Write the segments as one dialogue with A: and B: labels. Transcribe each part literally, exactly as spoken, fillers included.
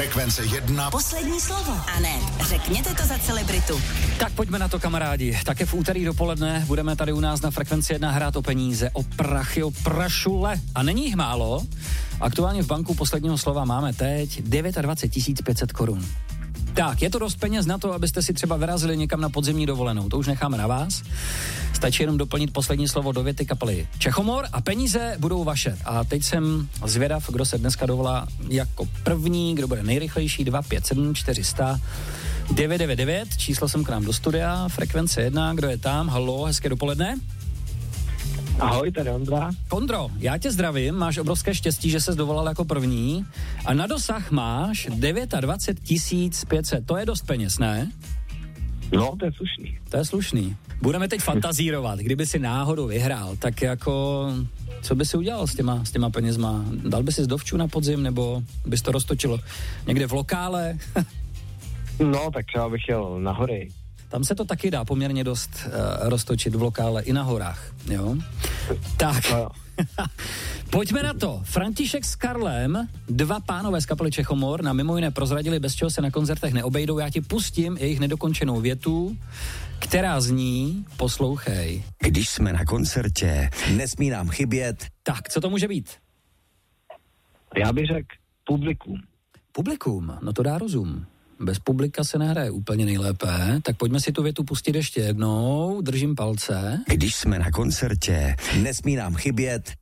A: Frekvence jedna.
B: Poslední slovo. A ne, řekněte to za celebritu.
C: Tak pojďme na to, kamarádi. Také v úterý dopoledne budeme tady u nás na Frekvenci jedna hrát o peníze, o prachy, o prašule. A není jich málo. Aktuálně v banku posledního slova máme teď dvacet devět tisíc pět set korun. Tak, je to dost peněz na to, abyste si třeba vyrazili někam na podzimní dovolenou. To už necháme na vás. Stačí jenom doplnit poslední slovo do věty kapely Čechomor a peníze budou vaše. A teď jsem zvědav, kdo se dneska dovolá jako první, kdo bude nejrychlejší. Dva pět sedm čtyři sta devět devět devět, číslo jsem k nám do studia, Frekvence jedna, kdo je tam? Haló, hezké dopoledne.
D: Ahoj, tady Ondra.
C: Ondro, já tě zdravím, máš obrovské štěstí, že ses dovolal jako první a na dosah máš dvacet devět tisíc pět set, to je dost peněz, ne?
D: No, to je slušný.
C: To je slušný. Budeme teď fantazírovat, kdyby si náhodou vyhrál, tak jako, co by si udělal s těma, s těma penězma? Dal by si dovču na podzim, nebo bys to roztočilo někde v lokále?
D: No, tak třeba bych jel na hory.
C: Tam se to taky dá poměrně dost uh, roztočit v lokále i na horách, jo? Tak,
D: no.
C: Pojďme na to. František s Karlem, dva pánové z kapely Čechomor, nám mimo jiné prozradili, bez čeho se na koncertech neobejdou. Já ti pustím jejich nedokončenou větu, která zní, poslouchej.
E: Když jsme na koncertě, nesmí nám chybět.
C: Tak, co to může být?
D: Já bych řekl publikum.
C: Publikum, no to dá rozum. Bez publika se nehraje úplně nejlépe, tak pojďme si tu větu pustit ještě jednou, držím palce.
E: Když jsme na koncertě, nesmí nám chybět.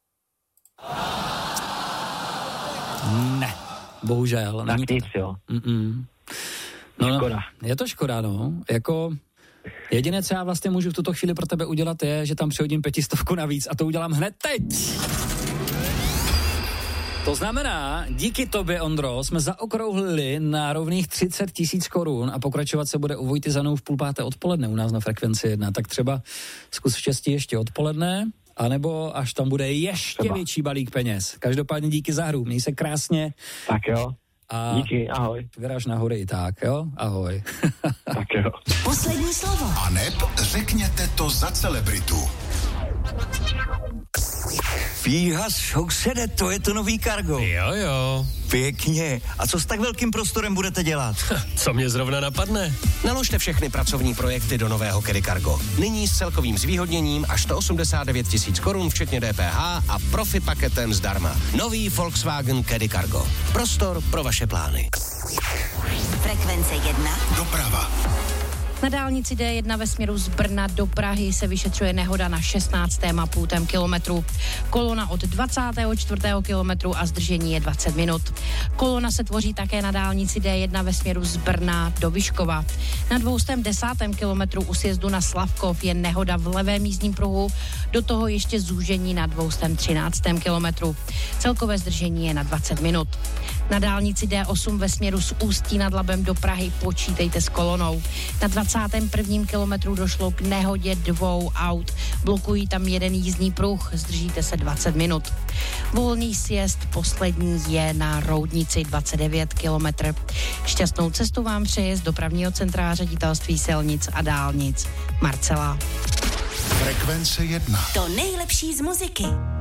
C: Ne, bohužel.
D: Tak nic, jo.
C: Mm-mm. No,
D: škoda.
C: Je to škoda, no. Jako jediné, co já vlastně můžu v tuto chvíli pro tebe udělat, je, že tam přihodím pětistovku navíc a to udělám hned teď. To znamená, díky tobě, Ondro, jsme zaokrouhlili na rovných třicet tisíc korun a pokračovat se bude u Vojty Zanou v půl páté odpoledne u nás na Frekvenci jedna. Tak třeba zkus štěstí ještě odpoledne, anebo až tam bude ještě třeba větší balík peněz. Každopádně díky za hru, měj se krásně.
D: Tak jo,
C: a
D: díky, ahoj.
C: Vyráž na hory i tak, jo? Ahoj.
D: Tak jo.
B: Poslední slovo.
A: A neb řekněte to za celebritu.
E: Fíha, sousede, to je to nový Cargo.
F: Jo, jo.
E: Pěkně. A co s tak velkým prostorem budete dělat?
F: Co mě zrovna napadne? Naložte všechny pracovní projekty do nového Caddy Cargo. Nyní s celkovým zvýhodněním až sto osmdesát devět tisíc korun, včetně D P H a profi paketem zdarma. Nový Volkswagen Caddy Cargo. Prostor pro vaše plány.
B: Frekvence jedna.
A: Doprava.
G: Na dálnici D jedna ve směru z Brna do Prahy se vyšetřuje nehoda na šestnáctém a půl kilometru. Kolona od dvacátého čtvrtého kilometru a zdržení je dvacet minut. Kolona se tvoří také na dálnici D jedna ve směru z Brna do Vyškova. Na dvoustém desátém kilometru u sjezdu na Slavkov je nehoda v levém jízdním pruhu, do toho ještě zúžení na dvoustém třináctém kilometru. Celkové zdržení je na dvacet minut. Na dálnici D osm ve směru z Ústí nad Labem do Prahy počítejte s kolonou. Na dvacátém prvním kilometru došlo k nehodě dvou aut. Blokují tam jeden jízdní pruh, zdržíte se dvacet minut. Volný sjezd poslední je na Roudnici dvacet devět kilometrů. Šťastnou cestu vám přeje z dopravního centra Ředitelství silnic a dálnic Marcela.
A: Frekvence jedna.
B: To nejlepší z muziky.